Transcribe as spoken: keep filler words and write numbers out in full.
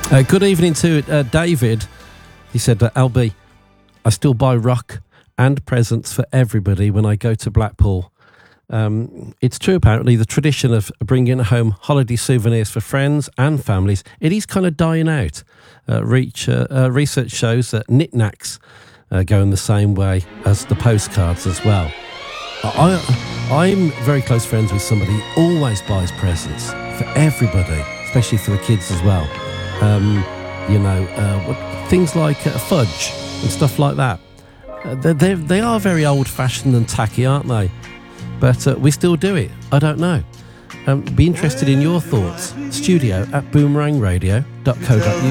Uh, good evening to uh, David. He said, uh, L B, I still buy rock and presents for everybody when I go to Blackpool. Um, it's true, apparently, the tradition of bringing home holiday souvenirs for friends and families, it is kind of dying out. Uh, reach, uh, uh, research shows that knickknacks uh, go in the same way as the postcards as well. I, I'm very close friends with somebody who always buys presents for everybody, especially for the kids as well. Um, you know, uh, what, things like uh, fudge and stuff like that. Uh, they they are very old-fashioned and tacky, aren't they? But uh, we still do it. I don't know. Um, be interested in your thoughts. Studio at boomerang radio dot co dot uk.